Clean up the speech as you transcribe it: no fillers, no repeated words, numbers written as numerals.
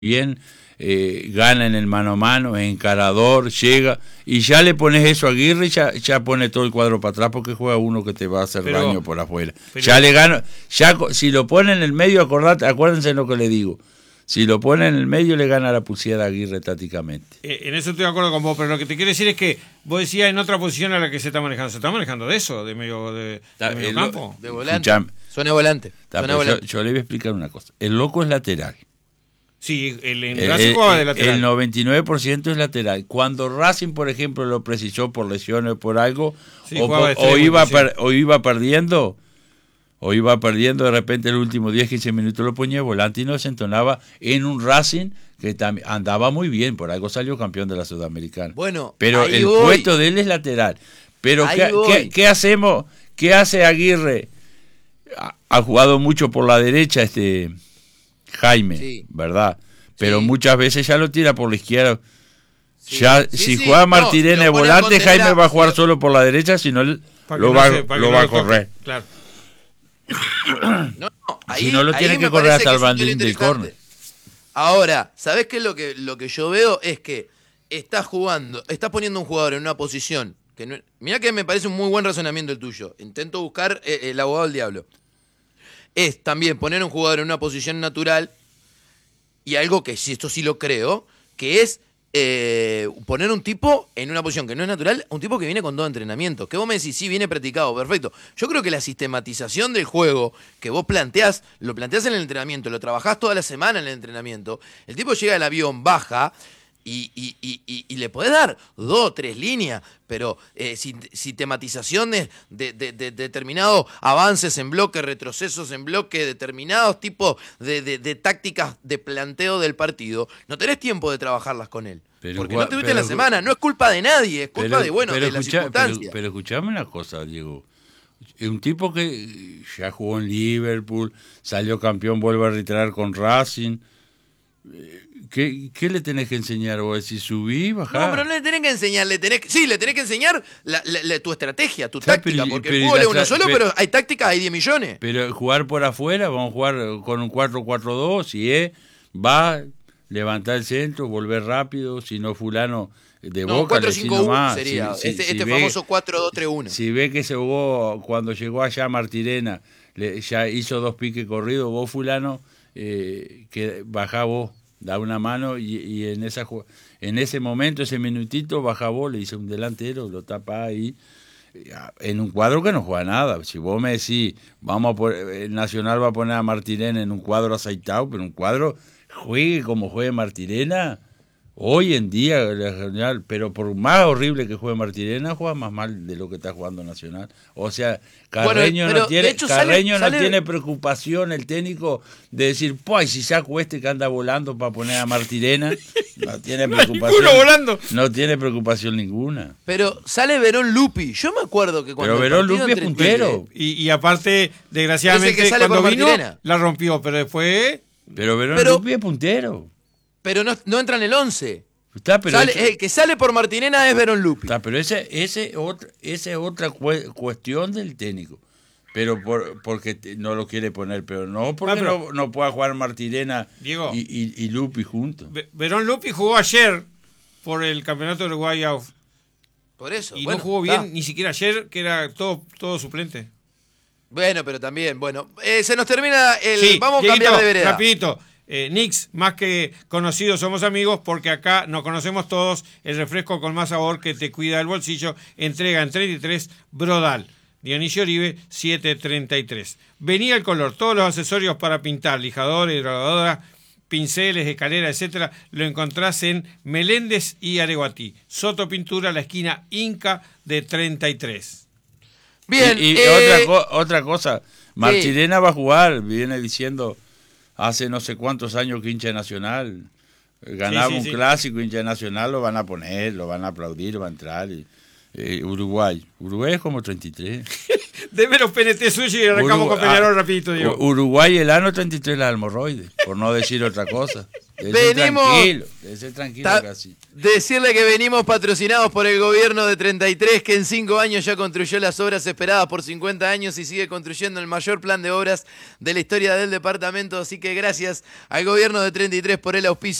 bien, gana en el mano a mano, es encarador, llega, y ya le pones eso a Aguirre y ya pone todo el cuadro para atrás porque juega uno que te va a hacer daño por afuera. Ya le gana, si lo pone en el medio, acuérdense lo que le digo. Si lo pone en el medio, le gana la pulseada a Aguirre tácticamente. En eso estoy de acuerdo con vos, pero lo que te quiero decir es que vos decías en otra posición a la que se está manejando. ¿Se está manejando de eso? ¿De medio campo? De volante. Suena volante. Yo le voy a explicar una cosa. El loco es lateral. Sí, en Racing jugaba de lateral. El 99% es lateral. Cuando Racing, por ejemplo, lo precisó por lesiones o por algo, sí, o iba perdiendo, de repente el último 10-15 minutos lo ponía de volante y no se entonaba en un Racing que andaba muy bien, por algo salió campeón de la Sudamericana. Bueno, pero el puesto de él es lateral. Pero ¿qué hacemos? ¿Qué hace Aguirre? Ha jugado mucho por la derecha Jaime, sí, ¿verdad? Pero sí, muchas veces ya lo tira por la izquierda. Sí, si juega Martirena de volante, Jaime va a jugar solo por la derecha, si no lo va a correr. Claro. Si no lo tiene que correr hasta el bandín del córner. Ahora, ¿sabés qué es lo que yo veo? Es que estás poniendo un jugador en una posición que no, mirá que me parece un muy buen razonamiento el tuyo. Intento buscar el abogado del diablo. Es también poner a un jugador en una posición natural y algo que esto sí lo creo, que es poner un tipo en una posición que no es natural, un tipo que viene con 2 entrenamientos. Que vos me decís, sí, viene practicado, perfecto. Yo creo que la sistematización del juego que vos planteás, lo planteás en el entrenamiento, lo trabajás toda la semana en el entrenamiento, el tipo llega al avión, baja y le podés dar 2 o 3 líneas, pero sistematizaciones de determinados avances en bloque, retrocesos en bloque, determinados tipos de tácticas de planteo del partido, no tenés tiempo de trabajarlas con él. Porque no tuviste en la semana, no es culpa de nadie, es culpa de las circunstancias. Pero escuchame una cosa, Diego. Un tipo que ya jugó en Liverpool, salió campeón, vuelve a reiterar con Racing. ¿Qué le tenés que enseñar vos? Si subí, bajá. No, pero no le tenés que enseñar, le tenés que enseñar tu estrategia, tu táctica, porque el fútbol es uno solo, pero hay tácticas, hay 10 millones. Pero jugar por afuera, vamos a jugar con un 4-4-2, si va, levantar el centro, volver rápido, si no fulano de Boca, 4-5-1 sería, este famoso 4-2-3-1. Si ve que se jugó, cuando llegó allá Martirena, ya hizo 2 piques corridos, vos fulano, que bajá vos, da una mano y en ese momento, ese minutito, baja vos, le hice un delantero, lo tapa ahí, en un cuadro que no juega nada. Si vos me decís, el Nacional va a poner a Martirena en un cuadro aceitado, pero un cuadro juegue como juegue Martirena, hoy en día, pero por más horrible que juegue Martirena, juega más mal de lo que está jugando Nacional. O sea, Carreño no tiene preocupación, el técnico, de decir, pues si saco que anda volando para poner a Martirena, no tiene preocupación. No tiene preocupación ninguna. Pero sale Verón Lupi. Yo me acuerdo que cuando. Pero Verón Lupi es puntero. Y aparte, desgraciadamente, cuando vino, la rompió, pero después. Pero Verón Lupi es puntero. Pero no entra en el 11. El que sale por Martirena es Verón Lupi. Pero esa es otra cuestión del técnico. Pero porque no lo quiere poner, pero no porque no pueda jugar Martirena y Lupi juntos. Verón Lupi jugó ayer por el campeonato de Uruguay AUF. Por eso. Y no jugó bien ni siquiera ayer, que era todo suplente. Bueno, pero también, se nos termina el. Vamos a cambiar de vereda. Rapidito. Nix, más que conocidos somos amigos, porque acá nos conocemos todos. El refresco con más sabor que te cuida el bolsillo. Entrega en 33 Brodal. Dionisio Oribe 733. Venía el color, todos los accesorios para pintar, lijadores, hidroladora, pinceles, escaleras, etcétera, lo encontrás en Meléndez y Areguatí. Soto Pintura, la esquina Inca de 33. Bien. Y otra cosa, Martirena va a jugar, viene diciendo hace no sé cuántos años que hincha Nacional. Ganaba un clásico, hincha Nacional, lo van a poner, lo van a aplaudir, va a entrar. Uruguay es como 33. Deme los PNT suyos y arrancamos con Peñarol rapidito, Diego. Uruguay el ano 33 la almorroide, por no decir otra cosa. Debe ser tranquilo casi. Decirle que venimos patrocinados por el gobierno de 33, que en 5 años ya construyó las obras esperadas por 50 años y sigue construyendo el mayor plan de obras de la historia del departamento. Así que gracias al gobierno de 33 por el auspicio.